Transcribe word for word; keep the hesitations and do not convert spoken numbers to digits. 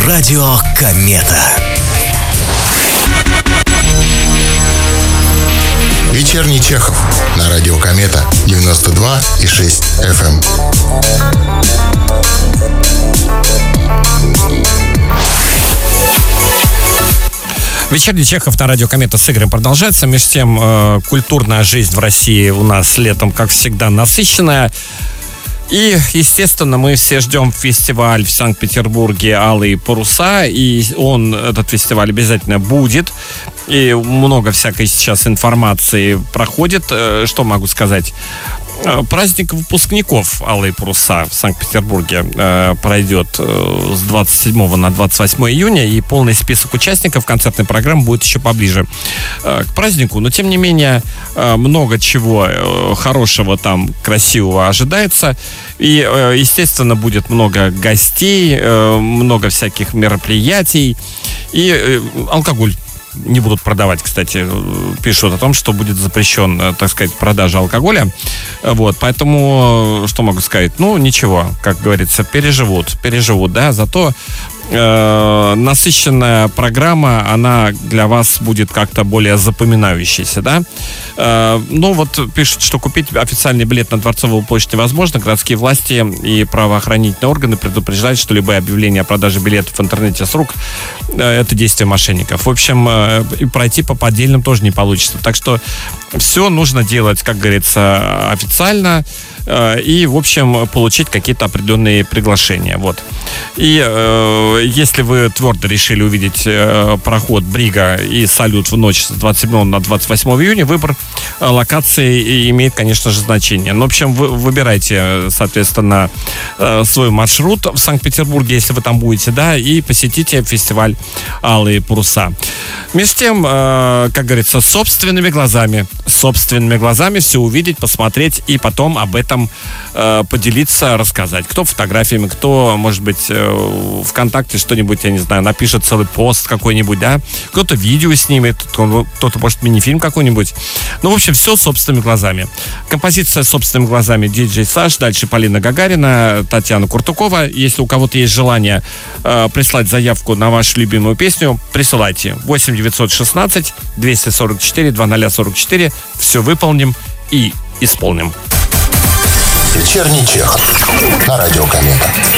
Радио Комета. Вечерний Чехов на радио Комета девяносто два и шесть эф эм. Вечерний Чехов на радио Комета с Игорем продолжается. Между тем, э, культурная жизнь в России у нас летом, как всегда, насыщенная. И, естественно, мы все ждем фестиваль в Санкт-Петербурге «Алые паруса». И он, этот фестиваль, обязательно будет. И много всякой сейчас информации проходит. Что могу сказать? Праздник выпускников «Алые паруса» в Санкт-Петербурге э, пройдет э, с двадцать седьмого на двадцать восьмое июня, и полный список участников концертной программы будет еще поближе э, к празднику. Но, тем не менее, э, много чего э, хорошего там, красивого ожидается. И, э, естественно, будет много гостей, э, много всяких мероприятий. И э, алкоголь не будут продавать, кстати, пишут о том, что будет запрещен, так сказать, продажа алкоголя. Вот, поэтому, что могу сказать? Ну, ничего, как говорится, переживут, переживут, да, зато э, насыщенная программа, она для вас будет как-то более запоминающейся, да. Э, ну, вот пишут, что купить официальный билет на Дворцовую площадь невозможно. Городские власти и правоохранительные органы предупреждают, что любые объявления о продаже билетов в интернете с рук э, это действие мошенников. В общем, э, и пройти по поддельным тоже не получится. Так что все нужно делать, как говорится, официально э, и, в общем, получить какие-то определенные приглашения. Вот. И э, если вы твердо решили увидеть э, проход Брига и салют в ночь с двадцать седьмого на двадцать восьмое июня, выбор э, локации имеет, конечно же, значение. Ну, в общем, вы выбирайте, соответственно, э, свой маршрут в Санкт-Петербурге, если вы там будете, да, и посетите фестиваль «Алые паруса». Между тем, э, как говорится, собственными глазами, собственными глазами все увидеть, посмотреть и потом об этом э, поделиться, рассказать. Кто фотографиями, кто, может быть, э, ВКонтакте что-нибудь, я не знаю, напишет целый пост какой-нибудь, да, кто-то видео снимет, кто-то, может, мини-фильм какой-нибудь. Ну, в общем, все собственными глазами. Композиция собственными глазами диджей Саш, дальше Полина Гагарина, Татьяна Куртукова. Если у кого-то есть желание э, прислать заявку на вашу любимую песню, присылайте. восемь девятьсот шестнадцать двести сорок четыре двадцать сорок четыре. Все выполним и исполним. Вечерний Чехов на радио Комета.